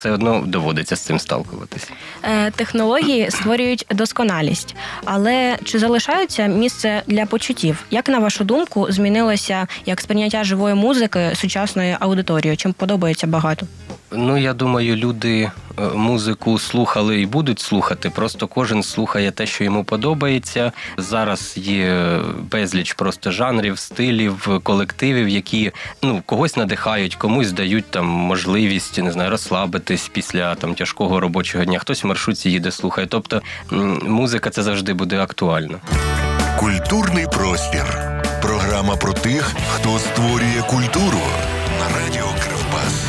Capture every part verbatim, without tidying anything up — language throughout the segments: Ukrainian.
Все одно доводиться з цим сталкуватись. Е, технології створюють досконалість, але чи залишається місце для почуттів? Як, на вашу думку, змінилося як сприйняття живої музики сучасною аудиторією? Чим подобається багато? Ну, я думаю, люди музику слухали і будуть слухати, просто кожен слухає те, що йому подобається. Зараз є безліч просто жанрів, стилів, колективів, які, ну, когось надихають, комусь дають там можливість, не знаю, розслабитись після там тяжкого робочого дня. Хтось в маршрутці їде, слухає. Тобто музика – це завжди буде актуально. Культурний простір. Програма про тих, хто створює культуру на радіо Кривбас.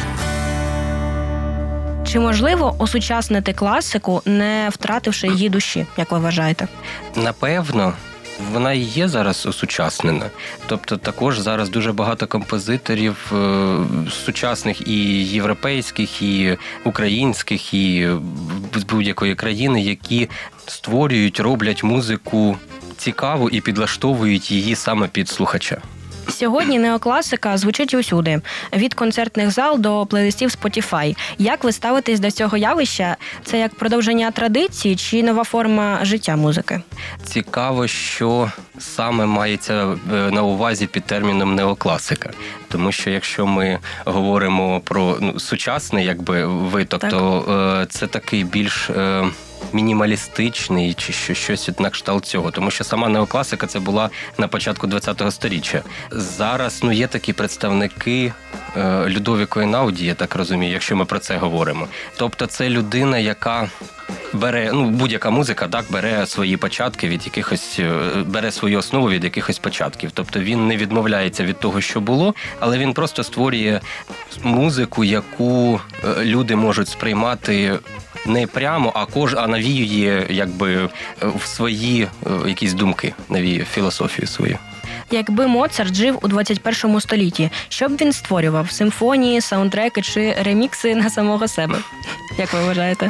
Чи можливо осучаснити класику, не втративши її душі, як ви вважаєте? Напевно, вона і є зараз осучаснена. Тобто також зараз дуже багато композиторів сучасних і європейських, і українських, і з будь-якої країни, які створюють, роблять музику цікаву і підлаштовують її саме під слухача. Сьогодні неокласика звучить усюди, від концертних зал до плейлистів Spotify. Як ви ставитесь до цього явища? Це як продовження традиції чи нова форма життя музики? Цікаво, що саме мається на увазі під терміном неокласика. Тому що якщо ми говоримо про ну, сучасний якби, виток, так. то е, це такий більш... Е, мінімалістичний чи щось на кшталт цього. Тому що сама неокласика це була на початку ХХ століття. Зараз ну, є такі представники е, Людовіко Ейнауді, я так розумію, якщо ми про це говоримо. Тобто це людина, яка бере, ну, будь-яка музика, так, бере свої початки від якихось, бере свою основу від якихось початків. Тобто він не відмовляється від того, що було, але він просто створює музику, яку люди можуть сприймати не прямо, а кож, а навіює якби в свої якісь думки, навіює філософію свою. Якби Моцарт жив у двадцять першому столітті, що б він створював? Симфонії, саундтреки чи ремікси на самого себе? Як ви вважаєте?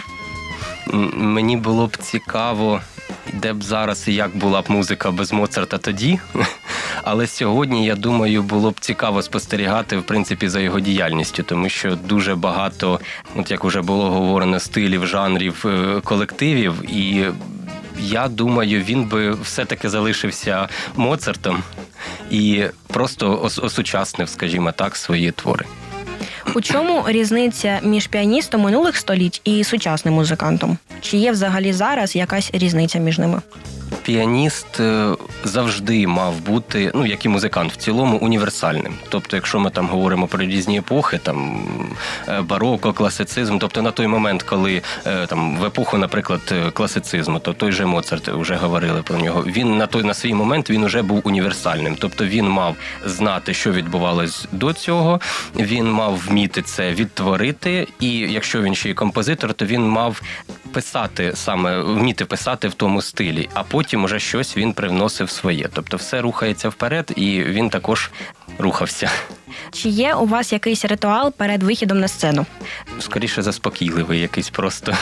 Мені було б цікаво, де б зараз і як була б музика без Моцарта тоді. Але сьогодні, я думаю, було б цікаво спостерігати, в принципі, за його діяльністю, тому що дуже багато, от як вже було говорено, стилів, жанрів, колективів, і я думаю, він би все-таки залишився Моцартом і просто осучаснив, скажімо так, свої твори. У чому різниця між піаністом минулих століть і сучасним музикантом? Чи є взагалі зараз якась різниця між ними? Піаніст завжди мав бути, ну, як і музикант в цілому, універсальним. Тобто, якщо ми там говоримо про різні епохи, там, бароко, класицизм, тобто на той момент, коли там, в епоху, наприклад, класицизму, то той же Моцарт, вже говорили про нього, він на той, на свій момент він вже був універсальним. Тобто він мав знати, що відбувалось до цього, він мав вміти це відтворити, і якщо він ще й композитор, то він мав писати саме, вміти писати в тому стилі, а потім уже щось він привносив своє. Тобто все рухається вперед, і він також рухався. Чи є у вас якийсь ритуал перед вихідом на сцену? Скоріше заспокійливий, якийсь просто,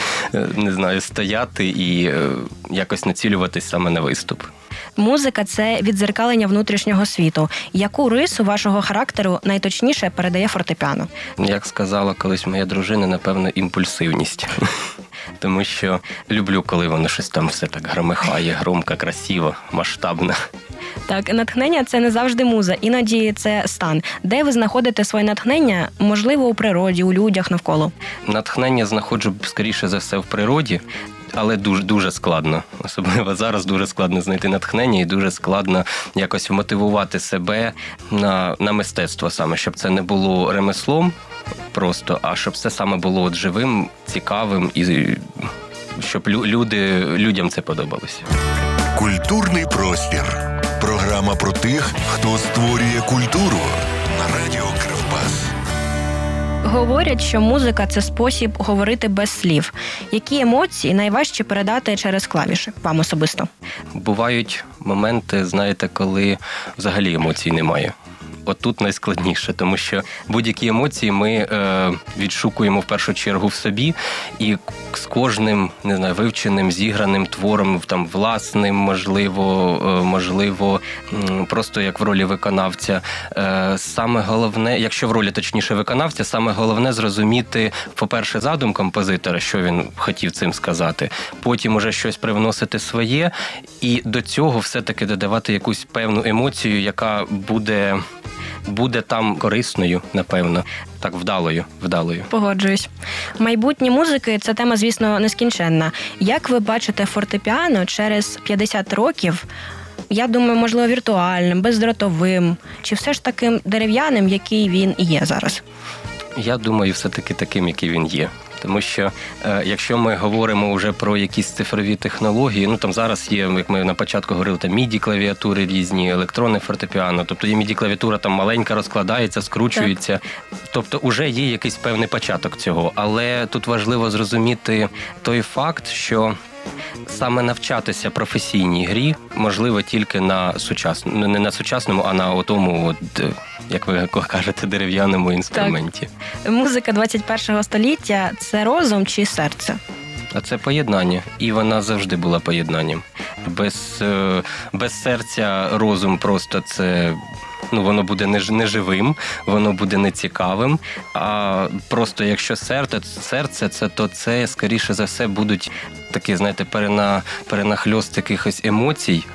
не знаю, стояти і якось націлюватись саме на виступ. Музика – це віддзеркалення внутрішнього світу. Яку рису вашого характеру найточніше передає фортепіано? Як сказала колись моя дружина, напевно, імпульсивність. Тому що люблю, коли воно щось там все так громихає, громко, красиво, масштабно. Так, натхнення – це не завжди муза, іноді це стан. Де ви знаходите своє натхнення? Можливо, у природі, у людях навколо? Натхнення знаходжу, скоріше за все, в природі. Але дуже, дуже складно. Особливо зараз дуже складно знайти натхнення і дуже складно якось вмотивувати себе на, на мистецтво саме, щоб це не було ремеслом просто, а щоб це саме було от живим, цікавим і щоб люди, людям це подобалося. Культурний простір. Програма про тих, хто створює культуру на радіо Кривбас. Говорять, що музика – це спосіб говорити без слів. Які емоції найважче передати через клавіші, вам особисто? Бувають моменти, знаєте, коли взагалі емоцій немає. отут найскладніше, тому що будь-які емоції ми е, відшукуємо в першу чергу в собі, і з кожним, не знаю, вивченим, зіграним твором, там, власним, можливо, е, можливо, м, просто як в ролі виконавця. Е, саме головне, якщо в ролі, точніше, виконавця, саме головне зрозуміти, по-перше, задум композитора, що він хотів цим сказати, потім уже щось привносити своє, і до цього все-таки додавати якусь певну емоцію, яка буде, буде там корисною, напевно, так, вдалою, вдалою. Погоджуюсь. Майбутнє музики – це тема, звісно, нескінченна. Як ви бачите фортепіано через п'ятдесят років? Я думаю, можливо, віртуальним, бездротовим, чи все ж таким дерев'яним, який він і є зараз? Я думаю, все-таки таким, який він є. Тому що, е, якщо ми говоримо вже про якісь цифрові технології, ну там зараз є, як ми на початку говорили, там міді-клавіатури різні, електронне фортепіано, тобто є міді-клавіатура там маленька, розкладається, скручується. Так. Тобто вже є якийсь певний початок цього. Але тут важливо зрозуміти той факт, що саме навчатися професійній грі можливо тільки на сучасному, не на сучасному, а на тому, от, як ви кажете, дерев'яному інструменті. Так. Музика двадцять першого століття – це розум чи серце? А це поєднання, і вона завжди була поєднанням. Без, без серця розум просто це... Ну, воно буде неживим, воно буде нецікавим. А просто якщо серце, серце це, то це, скоріше за все, будуть такі, знаєте, перена, перенахльост якихось емоцій,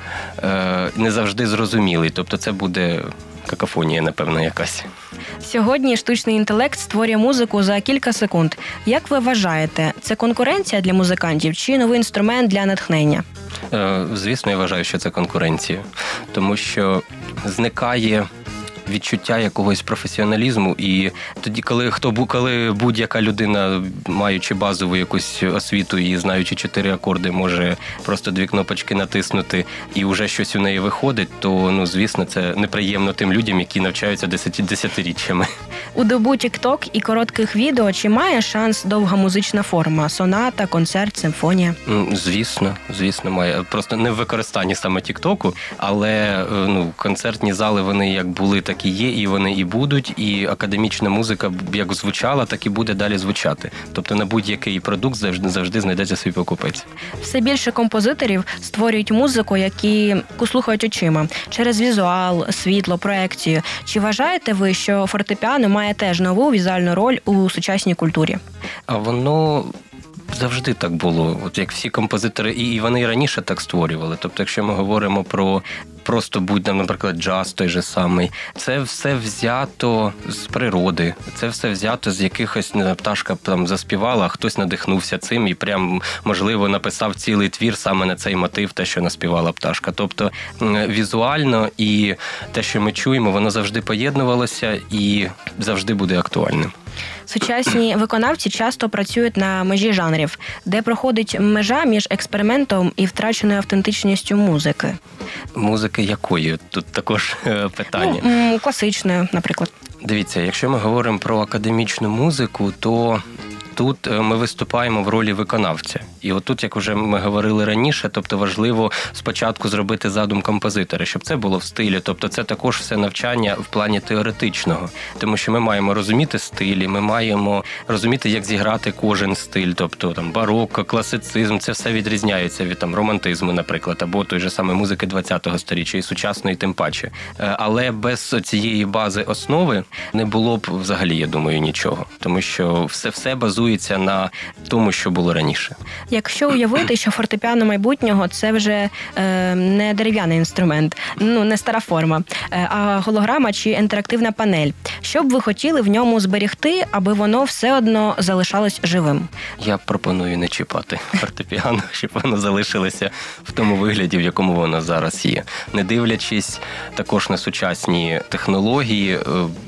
е, не завжди зрозумілий. Тобто це буде какофонія, напевно, якась. Сьогодні штучний інтелект створює музику за кілька секунд. Як ви вважаєте, це конкуренція для музикантів чи новий інструмент для натхнення? Звісно, я вважаю, що це конкуренція. Тому що зникає відчуття якогось професіоналізму, і тоді, коли хто коли будь-яка людина, маючи базову якусь освіту і знаючи чотири акорди, може просто дві кнопочки натиснути і вже щось у неї виходить, то, ну, звісно, це неприємно тим людям, які навчаються десятиріччями. У добу тік-ток і коротких відео чи має шанс довга музична форма? Соната, концерт, симфонія? Звісно, звісно, має. Просто не в використанні саме тік-току, але, ну, концертні зали, вони як були, так і є, і вони і будуть, і академічна музика як звучала, так і буде далі звучати. Тобто на будь-який продукт завжди, завжди знайдеться свій покупець. Все більше композиторів створюють музику, які слухають очима, через візуал, світло, проекцію. Чи вважаєте ви, що фортепіано має теж нову візуальну роль у сучасній культурі? А воно... Завжди так було, от як всі композитори, і, і вони і раніше так створювали. Тобто, якщо ми говоримо про просто будь-там, наприклад, джаз той же самий, це все взято з природи, це все взято з якихось, не знаю, пташка там заспівала, а хтось надихнувся цим і прям, можливо, написав цілий твір саме на цей мотив, те, що наспівала пташка. Тобто, візуально і те, що ми чуємо, воно завжди поєднувалося і завжди буде актуальним. Сучасні виконавці часто працюють на межі жанрів, де проходить межа між експериментом і втраченою автентичністю музики. Музики якої? Тут також питання. Ну, класичною, наприклад. Дивіться, якщо ми говоримо про академічну музику, то тут ми виступаємо в ролі виконавця. І отут, як вже ми говорили раніше, тобто важливо спочатку зробити задум композитора, щоб це було в стилі. Тобто це також все навчання в плані теоретичного. Тому що ми маємо розуміти стилі, ми маємо розуміти, як зіграти кожен стиль. Тобто там барокко, класицизм, це все відрізняється від там романтизму, наприклад, або той же саме музики ХХ століття і сучасної тим паче. Але без цієї бази основи не було б взагалі, я думаю, нічого. Тому що все, все базується на тому, що було раніше. Якщо уявити, що фортепіано майбутнього – це вже е, не дерев'яний інструмент, ну, не стара форма, е, а голограма чи інтерактивна панель, що б ви хотіли в ньому зберегти, аби воно все одно залишалось живим? Я пропоную не чіпати фортепіано, щоб воно залишилося в тому вигляді, в якому воно зараз є. Не дивлячись також на сучасні технології,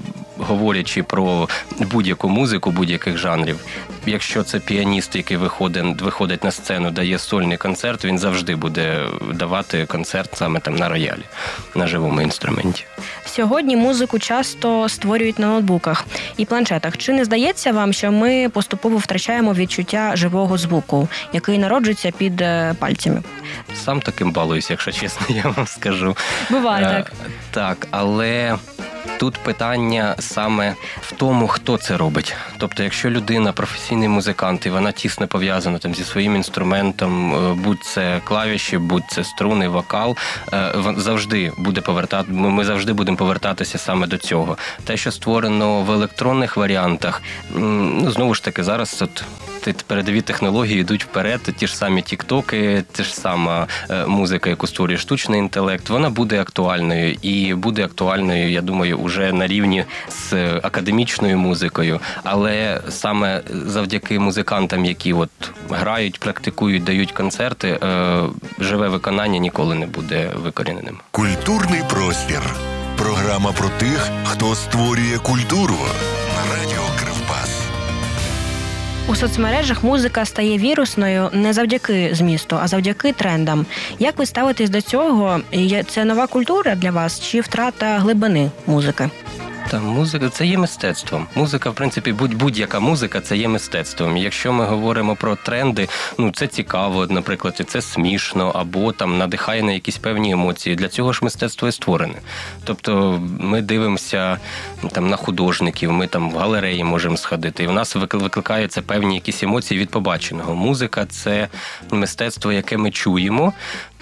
говорячи про будь-яку музику, будь-яких жанрів, якщо це піаніст, який виходить, виходить на сцену, дає сольний концерт, він завжди буде давати концерт саме там на роялі, на живому інструменті. Сьогодні музику часто створюють на ноутбуках і планшетах. Чи не здається вам, що ми поступово втрачаємо відчуття живого звуку, який народжується під пальцями? Сам таким балуюсь, якщо чесно, я вам скажу. Буває так. Так, але Тут питання саме в тому, хто це робить. Тобто, якщо людина професійний музикант, і вона тісно пов'язана там зі своїм інструментом, будь це клавіші, будь це струни, вокал, завжди буде повертати, ми завжди будемо повертатися саме до цього. Те, що створено в електронних варіантах, ну, знову ж таки, зараз от передові технології йдуть вперед, ті ж самі тік-токи, ті ж сама музика, яку створює штучний інтелект, вона буде актуальною і буде актуальною, я думаю, уже на рівні з академічною музикою, але саме завдяки музикантам, які от грають, практикують, дають концерти, живе виконання ніколи не буде викоріненим. Культурний простір. Програма про тих, хто створює культуру. На радіо Кривбас. У соцмережах музика стає вірусною не завдяки змісту, а завдяки трендам. Як ви ставитесь до цього? Це нова культура для вас чи втрата глибини музики? Та музика – це є мистецтвом. Музика, в принципі, будь, будь-яка музика – це є мистецтвом. Якщо ми говоримо про тренди, ну, це цікаво, наприклад, і це смішно, або там надихає на якісь певні емоції. Для цього ж мистецтво і створене. Тобто ми дивимося там на художників, ми там в галереї можемо сходити, і в нас викликаються певні якісь емоції від побаченого. Музика – це мистецтво, яке ми чуємо,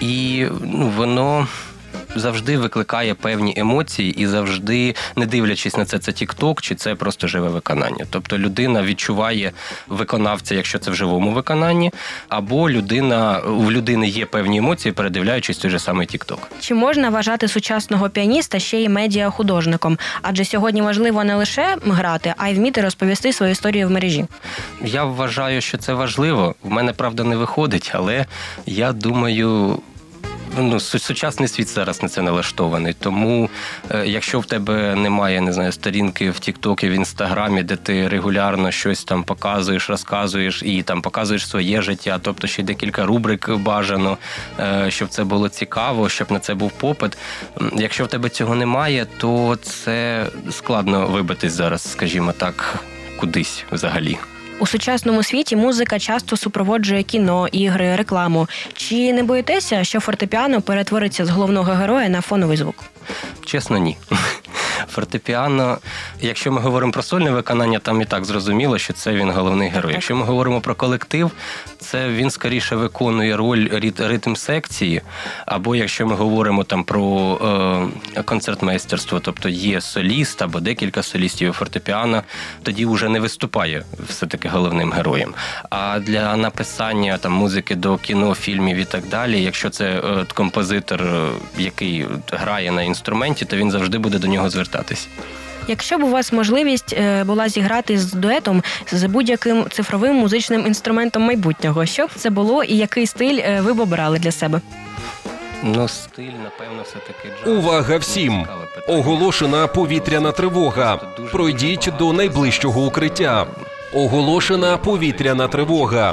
і ну, воно завжди викликає певні емоції і завжди, не дивлячись на це, це тік-ток чи це просто живе виконання. Тобто людина відчуває виконавця, якщо це в живому виконанні, або людина, у людини є певні емоції, передивляючись той же самий тік-ток. Чи можна вважати сучасного піаніста ще й медіахудожником? Адже сьогодні важливо не лише грати, а й вміти розповісти свою історію в мережі. Я вважаю, що це важливо. В мене, правда, не виходить, але я думаю, ну, сучасний світ зараз на це налаштований, тому е, якщо в тебе немає, не знаю, сторінки в Тік-Токі, в Інстаграмі, де ти регулярно щось там показуєш, розказуєш і там показуєш своє життя, тобто ще декілька рубрик бажано, е, щоб це було цікаво, щоб на це був попит. Якщо в тебе цього немає, то це складно вибитись зараз, скажімо так, кудись взагалі. У сучасному світі музика часто супроводжує кіно, ігри, рекламу. Чи не боїтеся, що фортепіано перетвориться з головного героя на фоновий звук? Чесно, ні. Фортепіано, якщо ми говоримо про сольне виконання, там і так зрозуміло, що це він головний герой. Якщо ми говоримо про колектив, це він скоріше виконує роль ритм секції, або якщо ми говоримо там про е, концертмейстерство, тобто є соліст або декілька солістів, фортепіано тоді вже не виступає все-таки головним героєм. А для написання там музики до кіно, фільмів і так далі, якщо це е, композитор, який грає на інструменті, то він завжди буде до нього звертатись. Якщо б у вас можливість була зіграти з дуетом з будь-яким цифровим музичним інструментом майбутнього, що б це було і який стиль ви б обирали для себе? Ну, стиль, напевно, все-таки джаз. Увага всім! Оголошена повітряна тривога. Пройдіть до найближчого укриття. Оголошена повітряна тривога.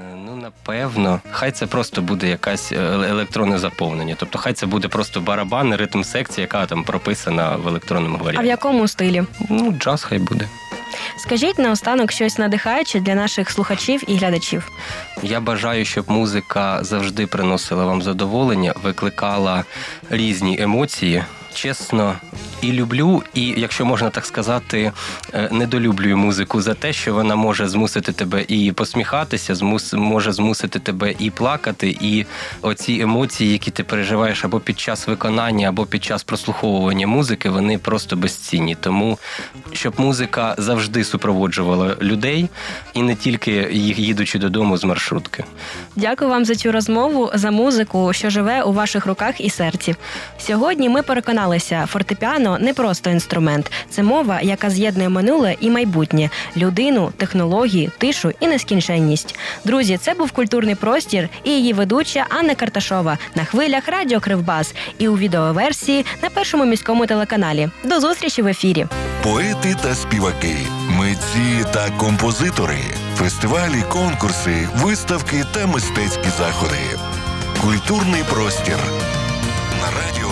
Напевно, хай це просто буде якась електронне заповнення. Тобто хай це буде просто барабан, ритм секції, яка там прописана в електронному варіанті. А в якому стилі? Ну, джаз хай буде. Скажіть наостанок щось надихаюче для наших слухачів і глядачів. Я бажаю, щоб музика завжди приносила вам задоволення, викликала різні емоції. Чесно, і люблю, і, якщо можна так сказати, недолюблюю музику за те, що вона може змусити тебе і посміхатися, змус, може змусити тебе і плакати, і оці емоції, які ти переживаєш або під час виконання, або під час прослуховування музики, вони просто безцінні. Тому, щоб музика завжди супроводжувала людей, і не тільки їх їдучи додому з маршрутки. Дякую вам за цю розмову, за музику, що живе у ваших руках і серці. Сьогодні ми переконалися, фортепіано не просто інструмент. Це мова, яка з'єднує минуле і майбутнє, людину, технології, тишу і нескінченність. Друзі, це був «Культурний простір» і її ведуча Анна Карташова на хвилях Радіо Кривбас і у відеоверсії на Першому міському телеканалі. До зустрічі в ефірі. Поети та співаки, митці та композитори, фестивалі, конкурси, виставки та мистецькі заходи. «Культурний простір» на радіо